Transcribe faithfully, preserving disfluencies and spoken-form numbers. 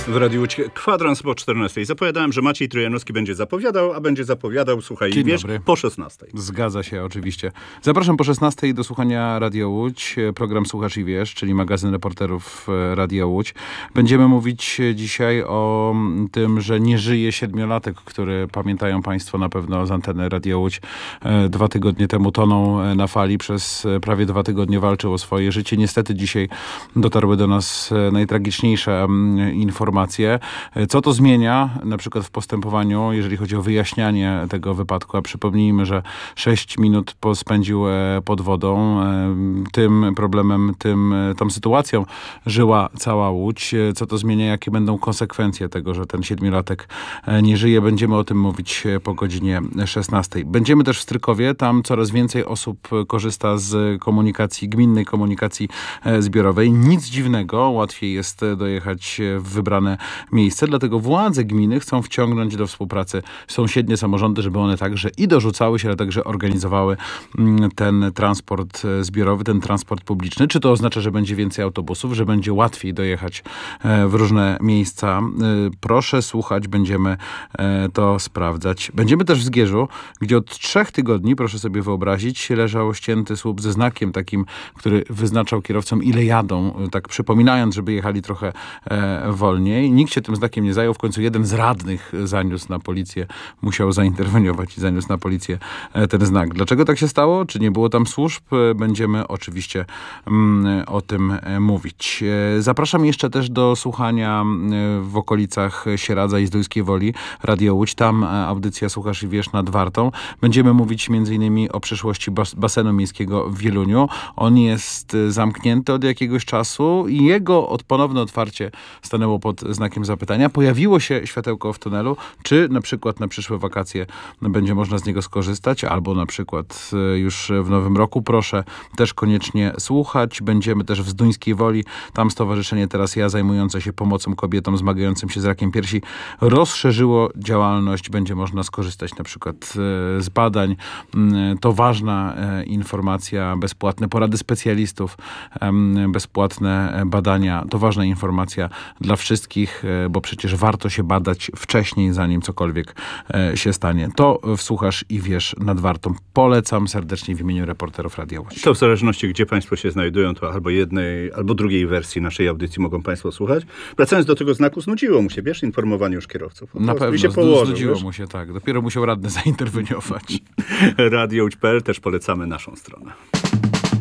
W Radiu Łódź kwadrans po czternastej. Zapowiadałem, że Maciej Trojanowski będzie zapowiadał, a będzie zapowiadał, słuchaj, Dzień wiesz, dobry. po szesnastej. Zgadza się, oczywiście. Zapraszam po szesnastej do słuchania Radio Łódź, program Słuchasz i Wiesz, czyli magazyn reporterów Radia Łódź. Będziemy mówić dzisiaj o tym, że nie żyje siedmiolatek, który, pamiętają państwo na pewno z anteny Radia Łódź, dwa tygodnie temu tonął na fali, przez prawie dwa tygodnie walczył o swoje życie. Niestety dzisiaj dotarły do nas najtragiczniejsze informacje. Co to zmienia na przykład w postępowaniu, jeżeli chodzi o wyjaśnianie tego wypadku? A przypomnijmy, że sześć minut spędził pod wodą. Tym problemem, tym, tą sytuacją żyła cała Łódź. Co to zmienia? Jakie będą konsekwencje tego, że ten siedmiolatek nie żyje? Będziemy o tym mówić po godzinie szesnastej. Będziemy też w Strykowie. Tam coraz więcej osób korzysta z komunikacji, gminnej komunikacji zbiorowej. Nic dziwnego. Łatwiej jest dojechać w wybrane miejsce. Dlatego władze gminy chcą wciągnąć do współpracy sąsiednie samorządy, żeby one także i dorzucały się, ale także organizowały ten transport zbiorowy, ten transport publiczny. Czy to oznacza, że będzie więcej autobusów, że będzie łatwiej dojechać w różne miejsca? Proszę słuchać, będziemy to sprawdzać. Będziemy też w Zgierzu, gdzie od trzech tygodni, proszę sobie wyobrazić, leżał ścięty słup ze znakiem takim, który wyznaczał kierowcom, ile jadą, tak przypominając, żeby jechali trochę wolniej. Nikt się tym znakiem nie zajął. W końcu jeden z radnych zaniósł na policję, musiał zainterweniować i zaniósł na policję ten znak. Dlaczego tak się stało? Czy nie było tam służb? Będziemy oczywiście mm, o tym mówić. Zapraszam jeszcze też do słuchania w okolicach Sieradza i Zdójskiej Woli Radio Łódź. Tam audycja Słuchasz i Wiesz nad Wartą. Będziemy mówić między innymi o przyszłości bas- basenu miejskiego w Wieluniu. On jest zamknięty od jakiegoś czasu i jego od ponowne otwarcie stanęło pod znakiem zapytania. Pojawiło się światełko w tunelu, czy na przykład na przyszłe wakacje będzie można z niego skorzystać, albo na przykład już w nowym roku. Proszę też koniecznie słuchać. Będziemy też w Zduńskiej Woli. Tam stowarzyszenie Teraz Ja, zajmujące się pomocą kobietom zmagającym się z rakiem piersi, rozszerzyło działalność. Będzie można skorzystać na przykład z badań. To ważna informacja. Bezpłatne porady specjalistów, bezpłatne badania. To ważna informacja dla wszystkich, bo przecież warto się badać wcześniej, zanim cokolwiek się stanie. To Słuchasz i Wiesz nad Wartą. Polecam serdecznie w imieniu reporterów Radia Łódź. To w zależności, gdzie państwo się znajdują, to albo jednej, albo drugiej wersji naszej audycji mogą państwo słuchać. Wracając do tego znaku, znudziło mu się, wiesz, informowanie już kierowców. Na pewno, I się położył, znudziło wiesz? mu się, tak. Dopiero musiał radny zainterweniować. Radio Łódź kropka pe el też polecamy naszą stronę.